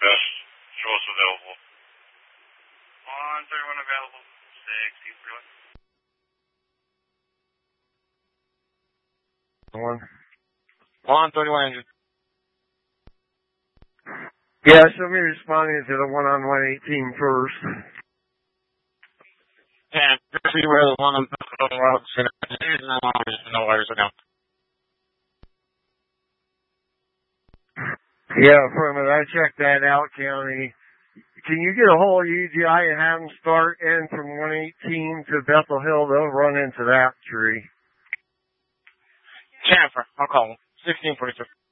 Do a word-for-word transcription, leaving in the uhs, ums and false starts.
best. Show us available. one thirty-one available. sixty, really. One. one thirty-one engine. Yeah, show me responding to the one on one eighteen first. And see where the one on the routes and no wires are down. Yeah, affirmative. I checked that out, County. Can you get a hold of U G I and have them start in from one eighteen to Bethel Hill? They'll run into that tree. Jennifer, I'll call them. sixteen forty-two.